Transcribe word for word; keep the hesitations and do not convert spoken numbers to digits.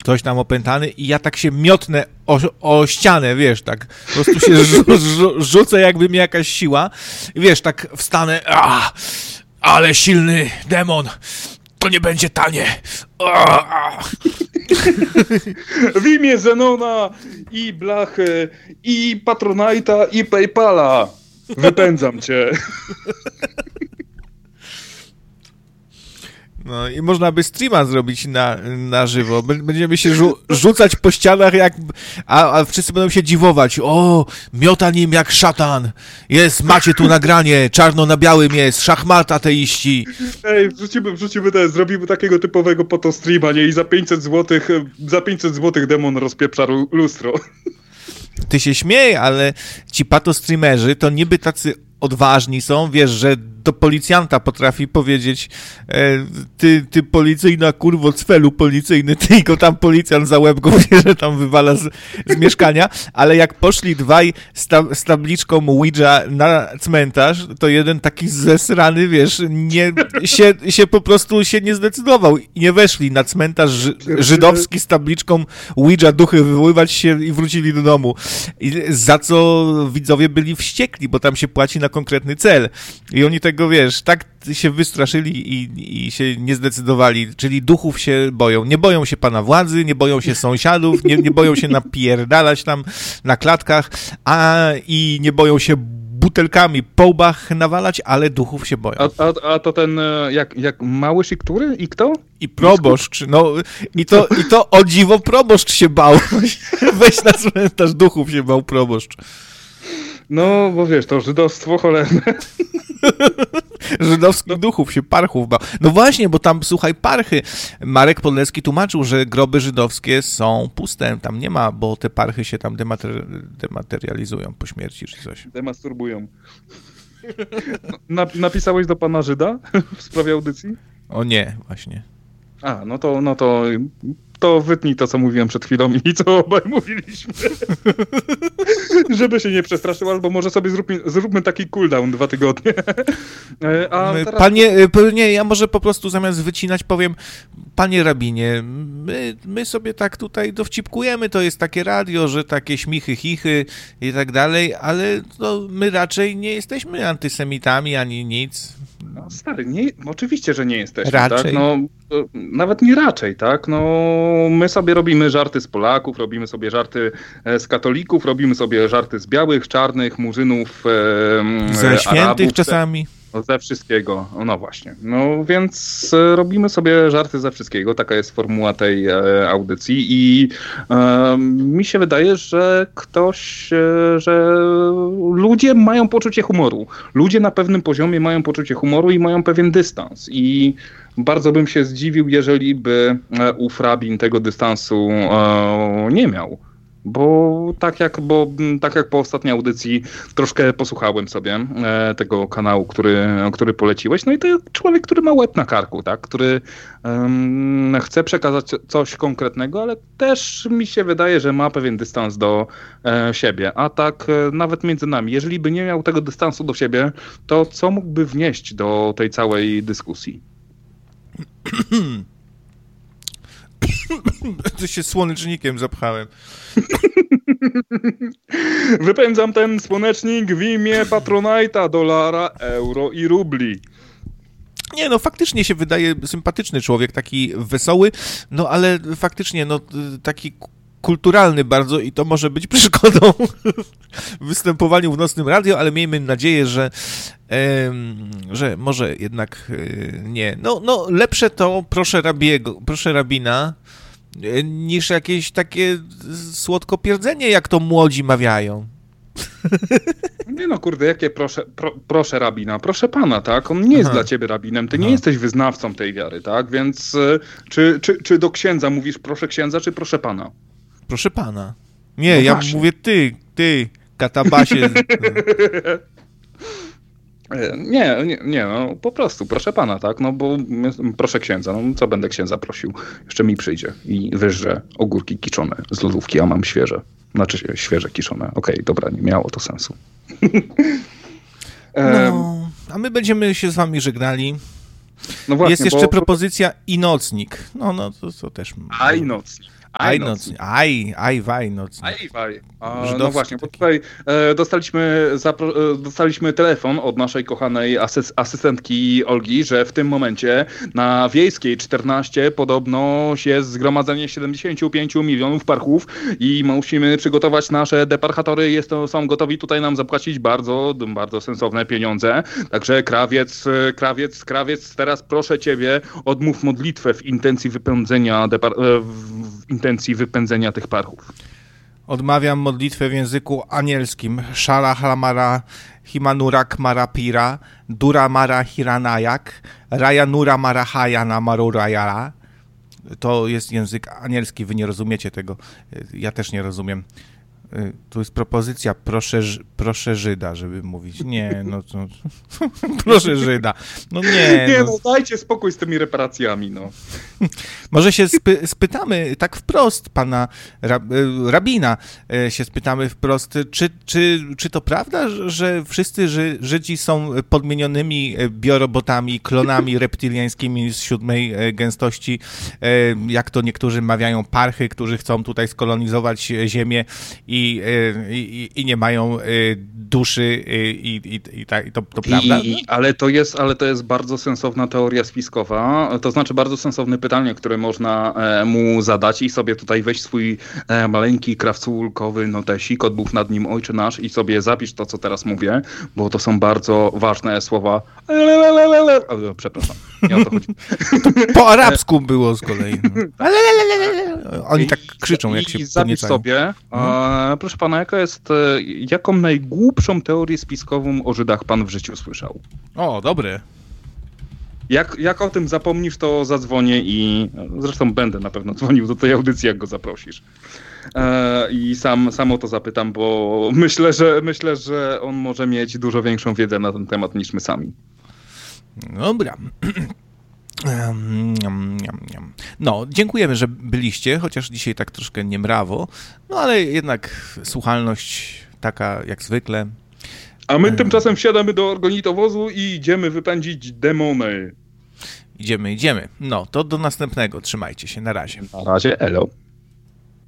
ktoś tam opętany i ja tak się miotnę o, o ścianę, wiesz, tak po prostu się rzu, rzu, rzucę, jakby mi jakaś siła i wiesz, tak wstanę, a, ale silny demon, to nie będzie tanie. A, a. W imię Zenona i Blachy i Patronite'a i Paypala wypędzam cię. No i można by streama zrobić na, na żywo. Będziemy się rzu- rzucać po ścianach, jak, a, a wszyscy będą się dziwować. O, miota nim jak szatan. Jest, macie tu nagranie, czarno na białym jest, szachmat ateiści. Ej, wrzucimy, wrzucimy te, zrobimy takiego typowego potostreama, nie? I za pięćset złotych, za pięćset złotych demon rozpieprza lustro. Ty się śmiej, ale ci patostreamerzy to niby tacy odważni są, wiesz, że do policjanta potrafi powiedzieć e, ty, ty policyjna kurwo cfelu policyjny, ty go tam policjant za łeb go bierze, tam wywala z, z mieszkania, ale jak poszli dwaj z, tab- z tabliczką Ouija na cmentarz, to jeden taki zesrany, wiesz, nie, się, się po prostu się nie zdecydował i nie weszli na cmentarz ży- żydowski z tabliczką Ouija, duchy wywoływać się i wrócili do domu. I za co widzowie byli wściekli, bo tam się płaci na konkretny cel. I oni tego, wiesz, tak się wystraszyli i, i się nie zdecydowali, czyli duchów się boją. Nie boją się pana władzy, nie boją się sąsiadów, nie, nie boją się napierdalać tam na klatkach, a i nie boją się butelkami po łbach nawalać, ale duchów się boją. A, a, a to ten, jak, jak mały który i kto? I proboszcz, no i to, i to o dziwo proboszcz się bał. Weź na cmentarz, duchów się bał proboszcz. No, bo wiesz, to żydostwo cholerne. Żydowskich duchów się parchów bał. No właśnie, bo tam, słuchaj, parchy. Marek Podlecki tłumaczył, że groby żydowskie są puste. Tam nie ma, bo te parchy się tam demater- dematerializują po śmierci czy coś. Demasturbują. Na, napisałeś do pana Żyda w sprawie audycji? O nie, właśnie. A, no to, no to, to wytnij to, co mówiłem przed chwilą i co obaj mówiliśmy. Żeby się nie przestraszył, albo może sobie zróbmy, zróbmy taki cooldown dwa tygodnie. A teraz... Panie, nie, ja może po prostu zamiast wycinać powiem, panie rabinie, my, my sobie tak tutaj dowcipkujemy, to jest takie radio, że takie śmichy, chichy i tak dalej, ale no, my raczej nie jesteśmy antysemitami ani nic. No, stary, nie, oczywiście, że nie jesteśmy, raczej. Tak? No, nawet nie raczej, tak? No, my sobie robimy żarty z Polaków, robimy sobie żarty z katolików, robimy sobie żarty z białych, czarnych, murzynów, e, ze świętych Arabów, czasami. Ze, ze wszystkiego, no właśnie. No więc robimy sobie żarty ze wszystkiego, taka jest formuła tej e, audycji i e, mi się wydaje, że ktoś, e, że ludzie mają poczucie humoru. Ludzie na pewnym poziomie mają poczucie humoru i mają pewien dystans i bardzo bym się zdziwił, jeżeli by ów rabin tego dystansu e, nie miał. Bo tak jak, bo tak jak po ostatniej audycji troszkę posłuchałem sobie e, tego kanału, który, który poleciłeś, no i to jest człowiek, który ma łeb na karku, tak, który um, chce przekazać coś konkretnego, ale też mi się wydaje, że ma pewien dystans do e, siebie, a tak e, nawet między nami, jeżeli by nie miał tego dystansu do siebie, to co mógłby wnieść do tej całej dyskusji? To się słonecznikiem zapchałem. Wypędzam ten słonecznik w imię Patronite'a, dolara, euro i rubli. Nie, no faktycznie się wydaje sympatyczny człowiek, taki wesoły, no ale faktycznie no taki kulturalny bardzo i to może być przeszkodą w występowaniu w Nocnym Radio, ale miejmy nadzieję, że em, że może jednak e, nie. No, no lepsze to proszę rabiego, proszę rabina e, niż jakieś takie słodkopierdzenie, jak to młodzi mawiają. Nie no kurde, jakie proszę, pro, proszę rabina, proszę pana, tak? On nie jest Aha. dla ciebie rabinem, ty Aha. nie jesteś wyznawcą tej wiary, tak? Więc y, czy, czy, czy do księdza mówisz proszę księdza, czy proszę pana? Proszę pana. Nie, No ja właśnie. mówię ty, ty, katabasie. Nie, nie, nie, no po prostu, proszę pana, tak? No bo proszę księdza, no co będę księdza prosił? Jeszcze mi przyjdzie i wyżre ogórki kiczone z lodówki, a mam świeże. Znaczy świeże kiszone. Okej, okay, dobra, nie miało to sensu. No, a my będziemy się z wami żegnali. No właśnie, jest jeszcze bo... propozycja i nocnik. No, no, to, to też... A i nocnik. Aj nocni. Aj, aj waj nocni. Aj waj. No właśnie, bo tutaj e, dostaliśmy, zapro, e, dostaliśmy telefon od naszej kochanej asys, asystentki Olgi, że w tym momencie na Wiejskiej czternaście podobno jest zgromadzenie siedemdziesiąt pięć milionów parchów i musimy przygotować nasze deparchatory. Jest to, są gotowi tutaj nam zapłacić bardzo, bardzo sensowne pieniądze. Także krawiec, krawiec, krawiec, teraz proszę ciebie, odmów modlitwę w intencji wypędzenia, depar, w intencji wypędzenia tych parchów. Odmawiam modlitwę w języku anielskim. Shala hlamara himanurak marapira, dura mara hiranayak, rajanura marahayana marurayara. To jest język anielski, wy nie rozumiecie tego. Ja też nie rozumiem. Tu jest propozycja, proszę, proszę Żyda, żeby mówić. Nie, no to... proszę Żyda. No nie. Nie, no, no dajcie spokój z tymi reparacjami, no. Może się spy- spytamy tak wprost pana rab, rabina, się spytamy wprost, czy, czy, czy to prawda, że wszyscy Ży- Żydzi są podmienionymi biorobotami, klonami reptiliańskimi z siódmej gęstości, jak to niektórzy mawiają, parchy, którzy chcą tutaj skolonizować ziemię i I, i, i nie mają duszy i, i, i, ta, i to, to prawda? I, ale, to jest, ale to jest bardzo sensowna teoria spiskowa, to znaczy bardzo sensowne pytanie, które można mu zadać i sobie tutaj weź swój maleńki krawcówkowy notesik, odmów nad nim Ojcze Nasz i sobie zapisz to, co teraz mówię, bo to są bardzo ważne słowa. Przepraszam, nie o to chodzi. Po arabsku było z kolei. Oni tak krzyczą, jak się I zapisz sobie, hmm? Proszę pana, jaka jest, jaką najgłupszą teorię spiskową o Żydach pan w życiu słyszał? O, dobre. Jak, jak o tym zapomnisz, to zadzwonię i zresztą będę na pewno dzwonił do tej audycji, jak go zaprosisz. E, I sam, sam o to zapytam, bo myślę, że myślę, że on może mieć dużo większą wiedzę na ten temat niż my sami. Dobra. No, dziękujemy, że byliście, chociaż dzisiaj tak troszkę niemrawo, no ale jednak słuchalność taka jak zwykle. A my tymczasem wsiadamy do orgonitowozu i idziemy wypędzić demony. Idziemy, idziemy. No, to do następnego. Trzymajcie się. Na razie. Na razie, elo.